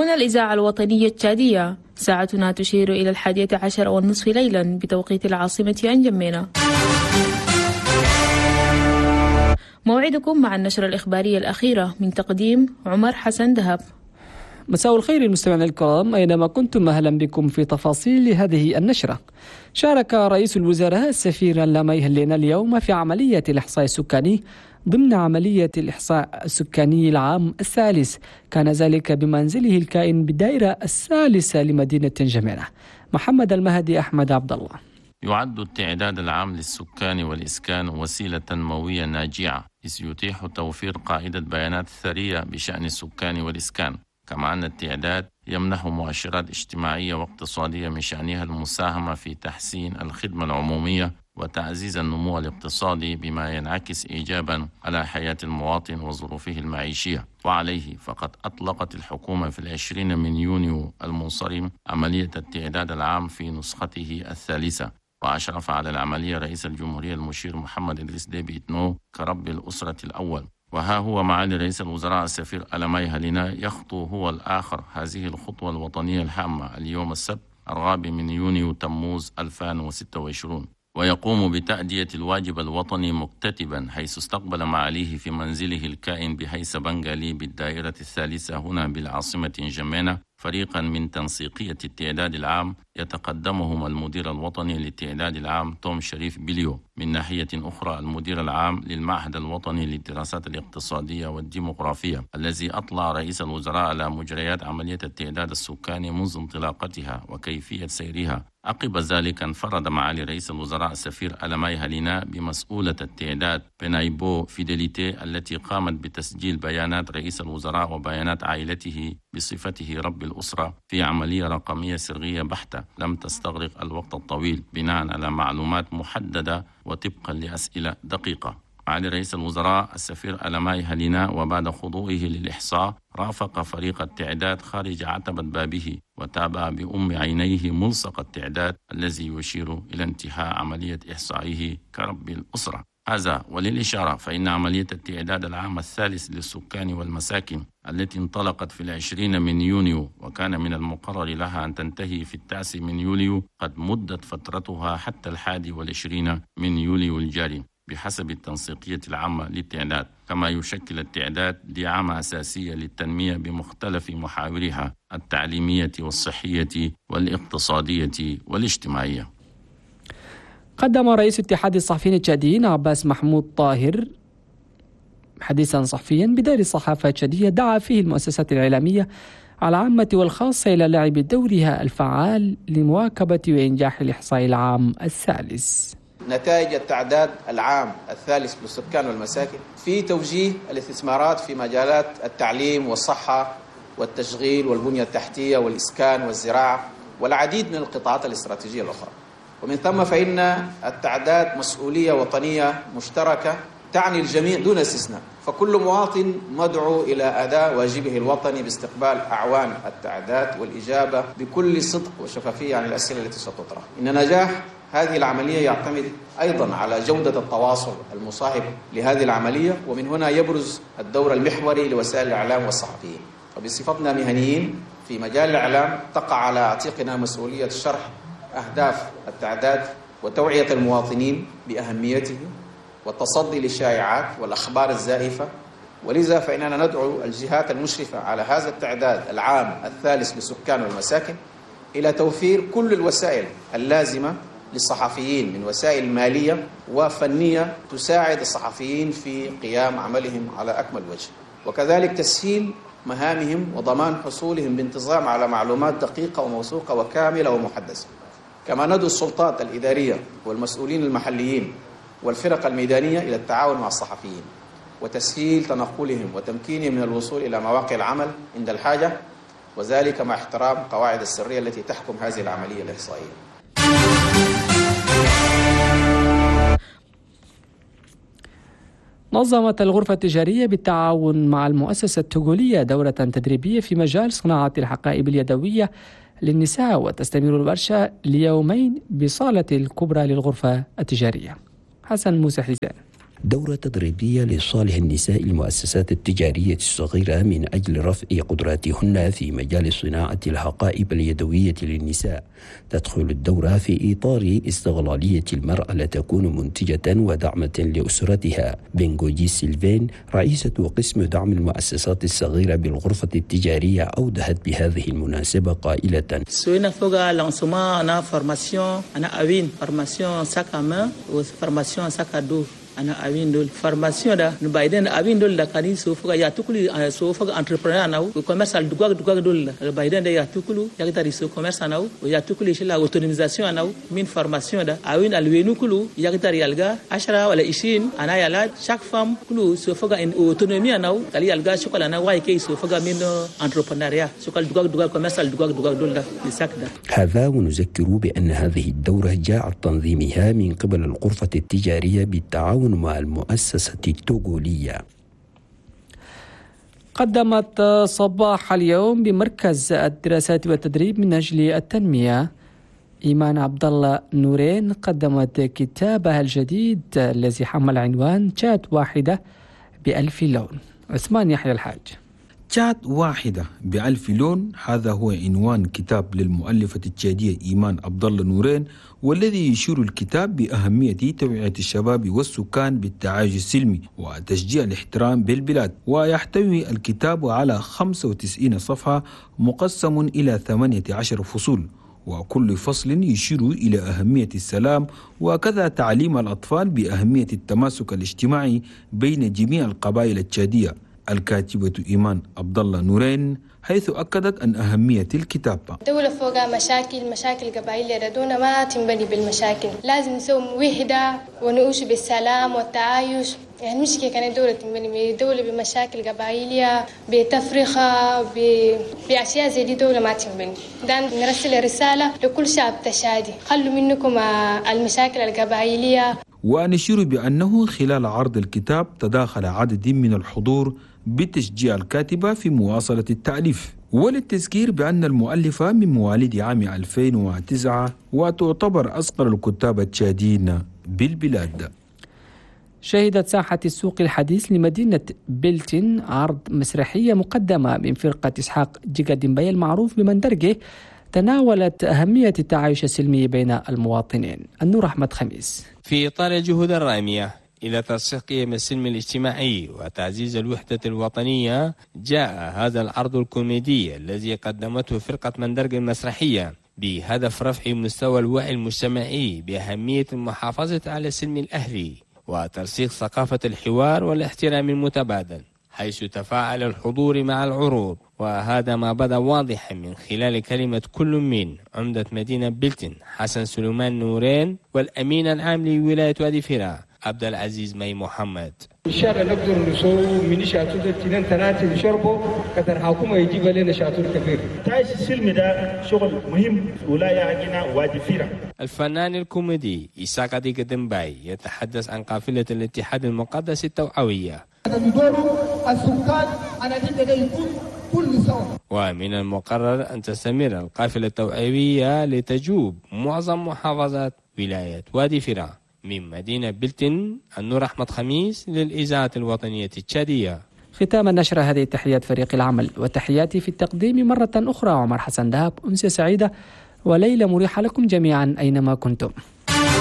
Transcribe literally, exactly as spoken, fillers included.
هنا الإذاعة الوطنية التشادية، ساعتنا تشير إلى الحادية عشر والنصف ليلا بتوقيت العاصمة أنجمينا. موعدكم مع النشرة الإخبارية الأخيرة من تقديم عمر حسن دهب. مساء الخير المستمعين الكرام أينما كنتم، أهلا بكم في تفاصيل هذه النشرة. شارك رئيس الوزراء السفير لاماي هلينا اليوم في عملية الإحصاء السكاني ضمن عملية الإحصاء السكاني العام الثالث، كان ذلك بمنزله الكائن بالدائرة الثالثة لمدينة جميرة. محمد المهدي أحمد عبد الله. يعد التعداد العام للسكان والإسكان وسيلة تنموية ناجعة، إذ يتيح توفير قاعدة بيانات ثرية بشأن السكان والإسكان، كما أن التعداد يمنح مؤشرات اجتماعية واقتصادية من شأنها المساهمة في تحسين الخدمة العمومية وتعزيز النمو الاقتصادي بما ينعكس إيجابا على حياة المواطن وظروفه المعيشية. وعليه فقد أطلقت الحكومة في العشرين من يونيو المنصرم عملية التعداد العام في نسخته الثالثة، وأشرف على العملية رئيس الجمهورية المشير محمد إدريس ديبي إتنو كرب الأسرة الأول. وها هو معالي رئيس الوزراء السفير لاماي هلينا يخطو هو الآخر هذه الخطوة الوطنية الهامة اليوم السبت الرابع من يونيو تموز ألفين وستة وعشرين، ويقوم بتأدية الواجب الوطني مكتتبا، حيث استقبل معاليه في منزله الكائن بحيث بنغالي بالدائرة الثالثة هنا بالعاصمة جمينة فريقا من تنسيقية التعداد العام يتقدمهم المدير الوطني للتعداد العام توم شريف بليو، من ناحية أخرى المدير العام للمعهد الوطني للدراسات الاقتصادية والديموغرافية، الذي أطلع رئيس الوزراء على مجريات عملية التعداد السكاني منذ انطلاقتها وكيفية سيرها. عقب ذلك انفرد معالي رئيس الوزراء السفير لاماي هلينا بمسؤولة التعداد بنايبو فيديليتي، التي قامت بتسجيل بيانات رئيس الوزراء وبيانات عائلته بصفته رب الأسرة في عملية رقمية سرية بحتة لم تستغرق الوقت الطويل بناء على معلومات محددة وطبقا لأسئلة دقيقة. معالي رئيس الوزراء السفير لاماي هلينا وبعد خضوعه للإحصاء رافق فريق التعداد خارج عتبة بابه وتابع بأم عينيه ملصق التعداد الذي يشير إلى انتهاء عملية إحصائه كرب الأسرة. هذا وللإشارة فإن عملية التعداد العام الثالث للسكان والمساكن التي انطلقت في العشرين من يونيو وكان من المقرر لها أن تنتهي في التاسع من يوليو قد مدت فترتها حتى الحادي والعشرين من يوليو الجاري بحسب التنسيقية العامة للتعداد، كما يشكل التعداد دعامة أساسية للتنمية بمختلف محاورها التعليمية والصحية والاقتصادية والاجتماعية. قدم رئيس اتحاد الصحفيين التشاديين عباس محمود طاهر حديثا صحفيا بدار الصحافة التشادية دعا فيه المؤسسات الإعلامية العامة والخاصة إلى لعب دورها الفعال لمواكبة وإنجاح الإحصاء العام الثالث. نتائج التعداد العام الثالث للسكان والمساكن في توجيه الاستثمارات في مجالات التعليم والصحة والتشغيل والبنية التحتية والإسكان والزراعة والعديد من القطاعات الاستراتيجية الأخرى. ومن ثم فإن التعداد مسؤولية وطنية مشتركة تعني الجميع دون استثناء، فكل مواطن مدعو إلى أداء واجبه الوطني باستقبال أعوان التعداد والإجابة بكل صدق وشفافية عن الأسئلة التي ستطرح. إن نجاح هذه العملية يعتمد أيضا على جودة التواصل المصاحب لهذه العملية، ومن هنا يبرز الدور المحوري لوسائل الإعلام والصحفيين. وبصفتنا مهنيين في مجال الإعلام تقع على عاتقنا مسؤولية شرح أهداف التعداد وتوعية المواطنين بأهميته والتصدي للشائعات والأخبار الزائفة. ولذا فإننا ندعو الجهات المشرفة على هذا التعداد العام الثالث للسكان والمساكن إلى توفير كل الوسائل اللازمة للصحفيين من وسائل مالية وفنية تساعد الصحفيين في قيام عملهم على أكمل وجه، وكذلك تسهيل مهامهم وضمان حصولهم بانتظام على معلومات دقيقة وموثوقة وكاملة ومحدثة. كما ندعو السلطات الإدارية والمسؤولين المحليين والفرق الميدانية إلى التعاون مع الصحفيين وتسهيل تنقلهم وتمكينهم من الوصول إلى مواقع العمل عند الحاجة، وذلك مع احترام قواعد السرية التي تحكم هذه العملية الإحصائية. نظمت الغرفة التجارية بالتعاون مع المؤسسة التوغولية دورة تدريبية في مجال صناعة الحقائب اليدوية للنساء، وتستمر الورشة ليومين بصالة الكبرى للغرفة التجارية. حسن موسى حسين. دورة تدريبية لصالح النساء المؤسسات التجارية الصغيرة من أجل رفع قدراتهن في مجال صناعة الحقائب اليدوية للنساء. تدخل الدورة في إطار استغلالية المرأة لتكون منتجة ودعمة لأسرتها. بنغوجي سيلفين رئيسة قسم دعم المؤسسات الصغيرة بالغرفة التجارية أوضحت بهذه المناسبة قائلة: سوينا فوق لانسوما أنا فورماسيون أنا أوين فورماسيون ساك أما وفورماسيون ساك دو ana awin dol formation da no bayden awin dol da kani so fuga ya tukuli so fuga entrepreneur naw commercial dugag dugag dol bayden da ya tukulu ya tari so commerce naw ya tukuli shila autonomisation naw min formation da awin alwenu kulu ya tari alga ashara wala ishin ana yala chaque femme kulu so fuga in autonomie naw kali alga shokola na way kay so fuga min entrepreneuriat shokal dugag dugag commercial dugag dugag dol da lisakda. هذا ونذكر بأن هذه الدورة جاء تنظيمها من قبل الغرفة التجارية بالتعاون مع المؤسسة التوغولية. قدمت صباح اليوم بمركز الدراسات والتدريب من أجل التنمية إيمان عبد الله نورين قدمت كتابها الجديد الذي حمل عنوان شات واحدة بألف لون. عثمان يحيى الحاج. شات واحدة بألف لون، هذا هو عنوان كتاب للمؤلفة التشادية إيمان عبد الله نورين، والذي يشير الكتاب بأهمية توعية الشباب والسكان بالتعايش السلمي وتشجيع الاحترام بالبلاد. ويحتوي الكتاب على خمسة وتسعين صفحة مقسم إلى ثمانية عشر فصول، وكل فصل يشير إلى أهمية السلام وكذا تعليم الأطفال بأهمية التماسك الاجتماعي بين جميع القبائل التشادية. الكاتبة إيمان عبد الله نورين حيث أكدت أن أهمية الكتاب. دولة فوق مشاكل مشاكل قبائلية دون ما تنبني بالمشاكل، لازم نسوي وحدة ونعيش بالسلام والتعايش. يعني مش كانت دولة تنبني دولة بمشاكل قبائلية بتفرقة بأشياء زي دي، دولة ما تنبني. دان نرسل رسالة لكل شعب تشادي، خلوا منكم المشاكل القبائلية. ونشير بأنه خلال عرض الكتاب تداخل عدد من الحضور بتشجيع الكاتبة في مواصلة التأليف. وللتذكير بأن المؤلفة من مواليد عام ألفين وتسعة وتعتبر أصغر الكتاب التشاديين بالبلاد. شهدت ساحة السوق الحديث لمدينة بلتن عرض مسرحية مقدمة من فرقة إسحاق جيجاديمباي المعروف بمندرجه، تناولت أهمية التعايش السلمي بين المواطنين. النور أحمد خميس. في إطار الجهود الرامية إلى ترسيخ قيم السلم الاجتماعي وتعزيز الوحدة الوطنية، جاء هذا العرض الكوميدي الذي قدمته فرقة مندرج المسرحية بهدف رفع مستوى الوعي المجتمعي بأهمية المحافظة على السلم الأهلي وترسيخ ثقافة الحوار والاحترام المتبادل، حيث تفاعل الحضور مع العروض. وهذا ما بدا واضحا من خلال كلمة كل من عمدة مدينة بلتن حسن سليمان نورين والأمين العام لولاية وادي فراء عبد العزيز مي محمد. إن شاء الله نقدر نسوي من شاتور التنين ثلاثة نشربه كتر حكومة يجيب لنا شاتور كبير. تعيش السلم ده شغل مهم في ولاية عندنا وادي فراء. الفنان الكوميدي إسحاق جيجاديمباي يتحدث عن قافلة الاتحاد المقدس التوعوية. السكان أنا جدا يكون كل سوا. ومن المقرر أن تستمر القافلة التوعوية لتجوب معظم محافظات ولاية وادي فراء. من مدينة بلتن النور أحمد خميس للإذاعة الوطنية التشادية. ختام النشرة هذه تحيات فريق العمل، وتحياتي في التقديم مرة أخرى عمر حسن دهب. أمسية سعيدة وليلة مريحة لكم جميعا أينما كنتم.